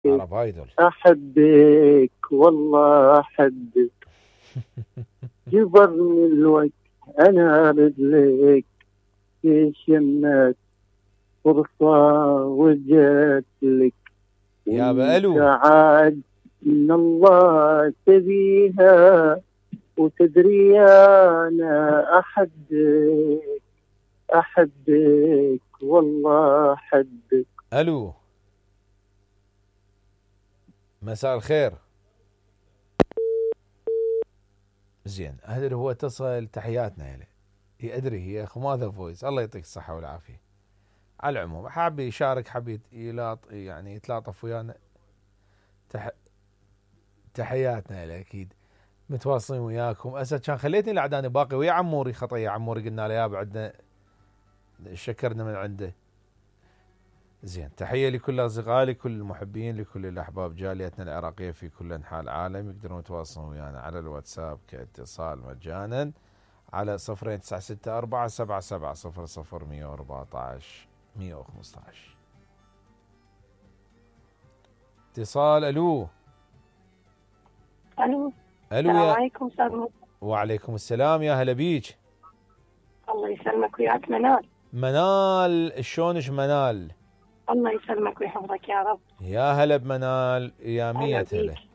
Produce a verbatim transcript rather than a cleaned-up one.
عرب ايدول. أحبك والله أحبك، جبرني الوقت أنا رجلك، يشمت فرصة وجت لك، يا وانت بألو عاد من الله تبيها، وتدري أنا أحبك أحبك والله أحبك. الو، مساء الخير. زين، هذا هو اتصل، تحياتنا له. هي ادري هي اخو ماذا فويس، الله يعطيك الصحه والعافيه. على العموم حاب يشارك، حاب يلاط يعني يتلاطف ويانا، تح... تحياتنا له اكيد. متواصلين وياكم. اسد كان خليتني العداني باقي ويا عموري خطيه. عموري قلنا له يا بعدنا شكرنا من عنده. زين، تحيه لكل اصدقائي، لكل المحبين، لكل الاحباب، جاليتنا العراقيه في كل انحاء العالم. يقدرون يتواصلون ويانا على الواتساب كاتصال مجانا على صفرين تسعة ستة أربعة سبعة سبعة صفر صفر مية وأربعة عشر مية وخمسة عشر. اتصال. الو. الو. الو السلام يا. عليكم استاذ. وعليكم السلام، يا هلا بيج. الله يسلمك وياك منال. منال، شلونش منال؟ الله يسلمك ويحفظك يا رب. يا هلا بمنال، يا هلا مية هلا. بيك.